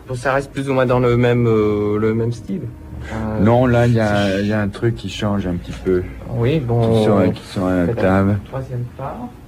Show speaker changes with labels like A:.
A: Bon, ça reste plus ou moins dans le même style.
B: Non, là, il y a un truc qui change un petit peu.
A: Oui, bon.
B: Qui sont à la table.
A: Troisième part.